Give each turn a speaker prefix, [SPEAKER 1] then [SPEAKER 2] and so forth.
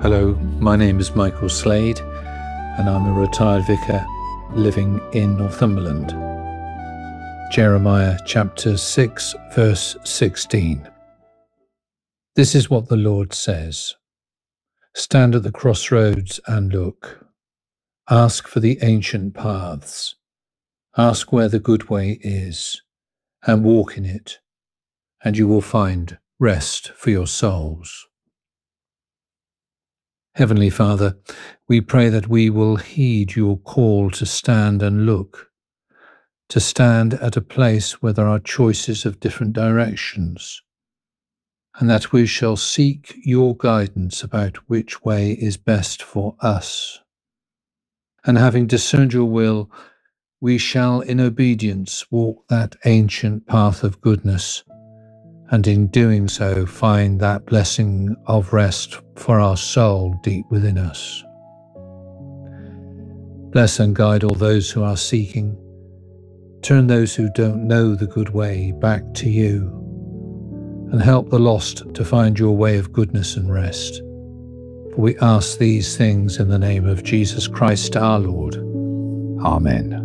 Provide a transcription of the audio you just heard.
[SPEAKER 1] Hello, my name is Michael Slade, and I'm a retired vicar living in Northumberland. Jeremiah chapter 6, verse 16. This is what the Lord says. Stand at the crossroads and look. Ask for the ancient paths. Ask where the good way is, and walk in it, and you will find rest for your souls. Heavenly Father, we pray that we will heed your call to stand and look, to stand at a place where there are choices of different directions, and that we shall seek your guidance about which way is best for us. And having discerned your will, we shall in obedience walk that ancient path of goodness, and in doing so find that blessing of rest for our soul deep within us. Bless and guide all those who are seeking. Turn those who don't know the good way back to you, and help the lost to find your way of goodness and rest. For we ask these things in the name of Jesus Christ our Lord. Amen.